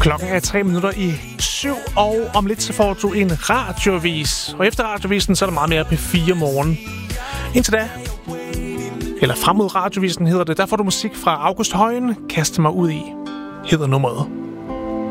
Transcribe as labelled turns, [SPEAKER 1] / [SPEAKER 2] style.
[SPEAKER 1] Klokken er 7:03, og om lidt så får du en radioavis. Og efter radiovisen, så er der meget mere P4 morgen. Indtil da, eller frem mod radiovisen hedder det, der får du musik fra August Højen. Kaste mig ud i, hedder nummeret.